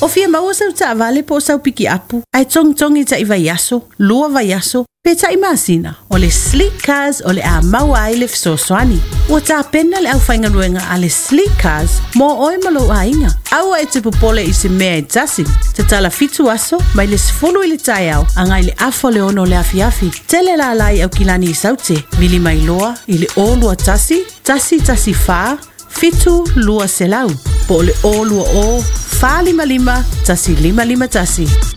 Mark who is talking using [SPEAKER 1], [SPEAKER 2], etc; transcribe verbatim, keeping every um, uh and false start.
[SPEAKER 1] O fia maua sau ta vale po sau piki apu. Ai tong tongi ta iwa yaso, lua va yaso. Pe ta imasina, o le sleek cars o le a maua ai le fisoswani. Ua ta pena le au whainga nuenga a le sleek cars mo oi malo a inga. Aua e te popole i se mea e tasi. Te tala fitu aso, mai le sifulu i le tai au, angai le afo le ono le afi afi. Tele la lai au kilani i saute, vili mai loa, i le o lua tasi, tasi tasi fa, fitu lua selau. Po le o lua o, fa lima lima, tasi lima lima tasi.